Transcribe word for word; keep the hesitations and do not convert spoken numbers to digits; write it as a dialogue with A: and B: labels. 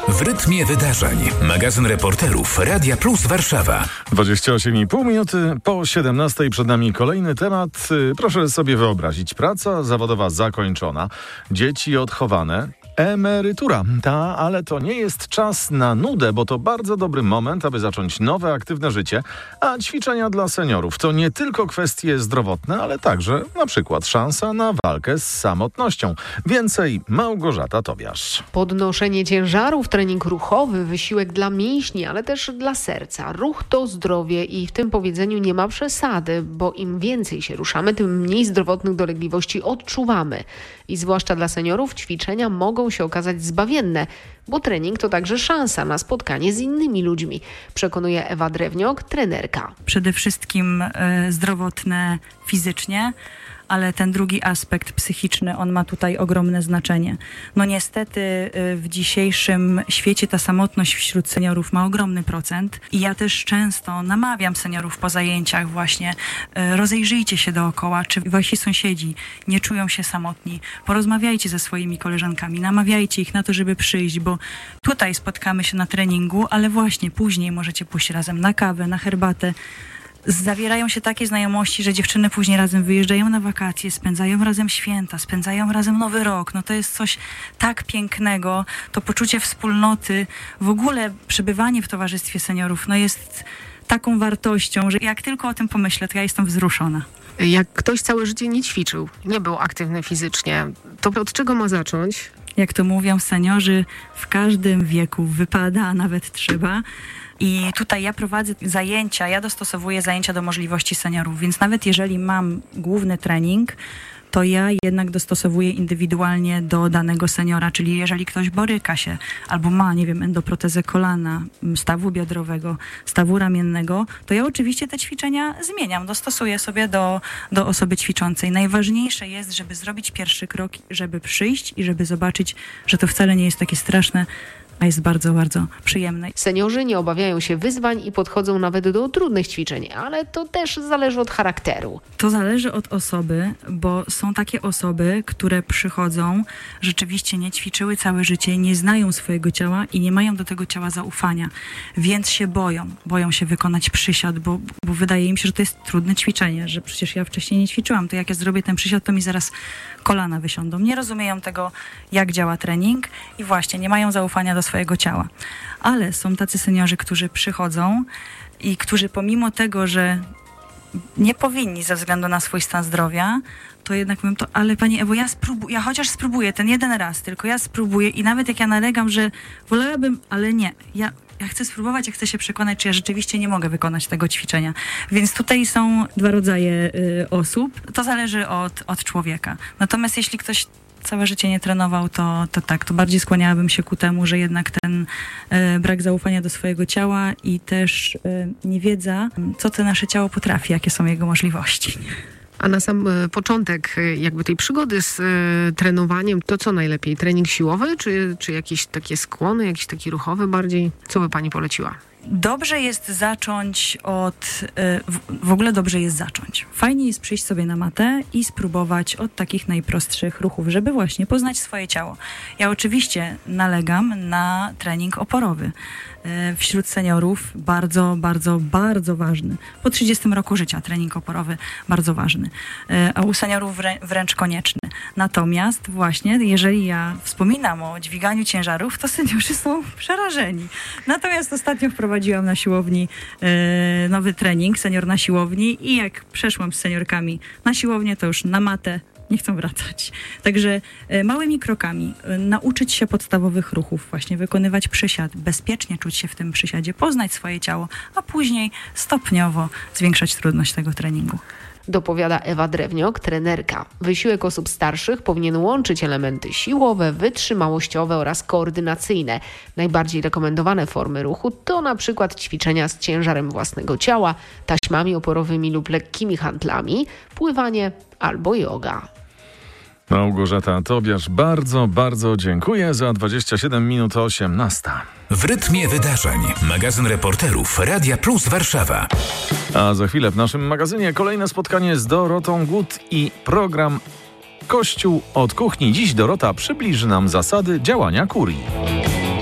A: W rytmie wydarzeń. Magazyn reporterów Radia Plus Warszawa.
B: dwadzieścia osiem i pół minuty po siedemnastej. Przed nami kolejny temat. Proszę sobie wyobrazić. Praca zawodowa zakończona. Dzieci odchowane. Emerytura. Ta, ale to nie jest czas na nudę, bo to bardzo dobry moment, aby zacząć nowe, aktywne życie. A ćwiczenia dla seniorów to nie tylko kwestie zdrowotne, ale także na przykład szansa na walkę z samotnością. Więcej Małgorzata Tobiasz.
C: Podnoszenie ciężarów, trening ruchowy, wysiłek dla mięśni, ale też dla serca. Ruch to zdrowie i w tym powiedzeniu nie ma przesady, bo im więcej się ruszamy, tym mniej zdrowotnych dolegliwości odczuwamy. I zwłaszcza dla seniorów ćwiczenia mogą się okazać zbawienne, bo trening to także szansa na spotkanie z innymi ludźmi, przekonuje Ewa Drewniok, trenerka.
D: Przede wszystkim y, zdrowotne fizycznie, ale ten drugi aspekt psychiczny, on ma tutaj ogromne znaczenie. No niestety w dzisiejszym świecie ta samotność wśród seniorów ma ogromny procent i ja też często namawiam seniorów po zajęciach właśnie, rozejrzyjcie się dookoła, czy wasi sąsiedzi nie czują się samotni. Porozmawiajcie ze swoimi koleżankami, namawiajcie ich na to, żeby przyjść, bo tutaj spotkamy się na treningu, ale właśnie później możecie pójść razem na kawę, na herbatę. Zawierają się takie znajomości, że dziewczyny później razem wyjeżdżają na wakacje, spędzają razem święta, spędzają razem Nowy Rok. No to jest coś tak pięknego, to poczucie wspólnoty, w ogóle przebywanie w towarzystwie seniorów, no jest taką wartością, że jak tylko o tym pomyślę, to ja jestem wzruszona.
C: Jak ktoś całe życie nie ćwiczył, nie był aktywny fizycznie, to od czego ma zacząć?
D: Jak to mówią seniorzy, w każdym wieku wypada, a nawet trzeba. I tutaj ja prowadzę zajęcia, ja dostosowuję zajęcia do możliwości seniorów, więc nawet jeżeli mam główny trening, to ja jednak dostosowuję indywidualnie do danego seniora, czyli jeżeli ktoś boryka się albo ma, nie wiem, endoprotezę kolana, stawu biodrowego, stawu ramiennego, to ja oczywiście te ćwiczenia zmieniam, dostosuję sobie do, do osoby ćwiczącej. Najważniejsze jest, żeby zrobić pierwszy krok, żeby przyjść i żeby zobaczyć, że to wcale nie jest takie straszne, a jest bardzo, bardzo przyjemne.
C: Seniorzy nie obawiają się wyzwań i podchodzą nawet do trudnych ćwiczeń, ale to też zależy od charakteru.
D: To zależy od osoby, bo są takie osoby, które przychodzą, rzeczywiście nie ćwiczyły całe życie, nie znają swojego ciała i nie mają do tego ciała zaufania, więc się boją. Boją się wykonać przysiad, bo, bo wydaje im się, że to jest trudne ćwiczenie, że przecież ja wcześniej nie ćwiczyłam, to jak ja zrobię ten przysiad, to mi zaraz kolana wysiądą. Nie rozumieją tego, jak działa trening i właśnie nie mają zaufania do swojego ciała. Ale są tacy seniorzy, którzy przychodzą i którzy pomimo tego, że nie powinni ze względu na swój stan zdrowia, to jednak mówią to, ale pani Ewo, ja, spróbu- ja chociaż spróbuję ten jeden raz, tylko ja spróbuję i nawet jak ja nalegam, że wolałabym, ale nie, ja Ja chcę spróbować, ja chcę się przekonać, czy ja rzeczywiście nie mogę wykonać tego ćwiczenia. Więc tutaj są dwa rodzaje y, osób. To zależy od, od człowieka. Natomiast jeśli ktoś całe życie nie trenował, to, to tak, to bardziej skłaniałabym się ku temu, że jednak ten y, brak zaufania do swojego ciała i też y, niewiedza, co to nasze ciało potrafi, jakie są jego możliwości.
C: A na sam y, początek y, jakby tej przygody z y, trenowaniem, to co najlepiej? Trening siłowy, czy, czy jakieś takie skłony, jakiś taki ruchowy bardziej? Co by pani poleciła?
D: Dobrze jest zacząć od... W ogóle dobrze jest zacząć. Fajnie jest przyjść sobie na matę i spróbować od takich najprostszych ruchów, żeby właśnie poznać swoje ciało. Ja oczywiście nalegam na trening oporowy. Wśród seniorów bardzo, bardzo, bardzo ważny. Po trzydziestym roku życia trening oporowy bardzo ważny. A u seniorów wrę- wręcz konieczny. Natomiast właśnie, jeżeli ja wspominam o dźwiganiu ciężarów, to seniorzy są przerażeni. Natomiast ostatnio wprowadziłam na siłowni e, nowy trening, senior na siłowni i jak przeszłam z seniorkami na siłownię, to już na matę nie chcą wracać. Także e, małymi krokami e, nauczyć się podstawowych ruchów, właśnie wykonywać przysiad, bezpiecznie czuć się w tym przysiadzie, poznać swoje ciało, a później stopniowo zwiększać trudność tego treningu.
C: Dopowiada Ewa Drewniok, trenerka. Wysiłek osób starszych powinien łączyć elementy siłowe, wytrzymałościowe oraz koordynacyjne. Najbardziej rekomendowane formy ruchu to na przykład ćwiczenia z ciężarem własnego ciała, taśmami oporowymi lub lekkimi handlami, pływanie albo joga.
B: Małgorzata Tobiasz, bardzo, bardzo dziękuję za dwadzieścia siedem minut osiemnasta.
A: W rytmie wydarzeń. Magazyn reporterów Radia Plus Warszawa.
B: A za chwilę w naszym magazynie kolejne spotkanie z Dorotą Gut i program Kościół od kuchni. Dziś Dorota przybliży nam zasady działania kurii.